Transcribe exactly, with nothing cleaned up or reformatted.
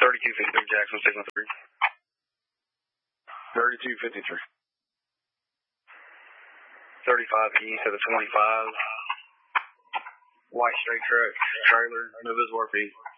thirty-two fifty-three Jackson, signal three. thirty-two fifty-three. thirty-five east of the twenty-five. White straight truck, trailer, no visible R P.